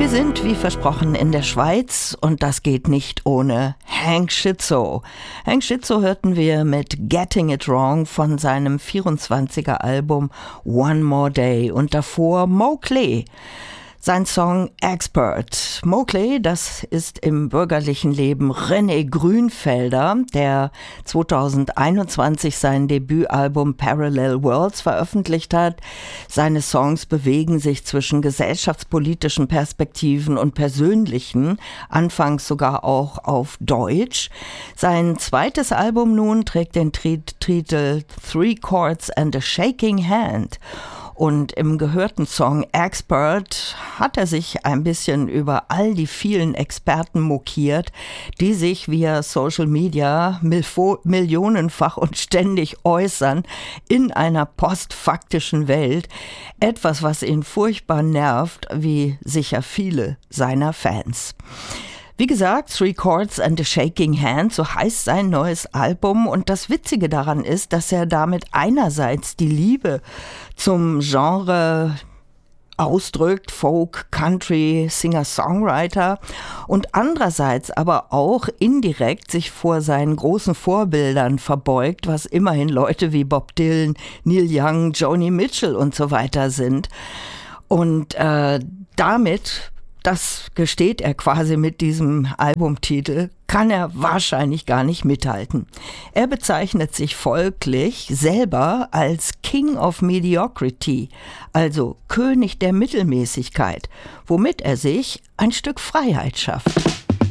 Wir sind, wie versprochen, in der Schweiz und das geht nicht ohne Hank Schizzo. Hank Schizzo hörten wir mit Getting It Wrong von seinem 24er Album One More Day und davor Mowgli. Sein Song Expert. Mowgli, das ist im bürgerlichen Leben René Grünfelder, der 2021 sein Debütalbum Parallel Worlds veröffentlicht hat. Seine Songs bewegen sich zwischen gesellschaftspolitischen Perspektiven und persönlichen, anfangs sogar auch auf Deutsch. Sein zweites Album nun trägt den Titel Three Chords and a Shaking Hand. Und im gehörten Song Expert hat er sich ein bisschen über all die vielen Experten mokiert, die sich via Social Media millionenfach und ständig äußern in einer postfaktischen Welt. Etwas, was ihn furchtbar nervt, wie sicher viele seiner Fans. Wie gesagt, Three Chords and a Shaking Hand, so heißt sein neues Album. Und das Witzige daran ist, dass er damit einerseits die Liebe zum Genre ausdrückt, Folk, Country, Singer-Songwriter, und andererseits aber auch indirekt sich vor seinen großen Vorbildern verbeugt, was immerhin Leute wie Bob Dylan, Neil Young, Joni Mitchell und so weiter sind. Und damit, das gesteht er quasi mit diesem Albumtitel, kann er wahrscheinlich gar nicht mithalten. Er bezeichnet sich folglich selber als King of Mediocrity, also König der Mittelmäßigkeit, womit er sich ein Stück Freiheit schafft.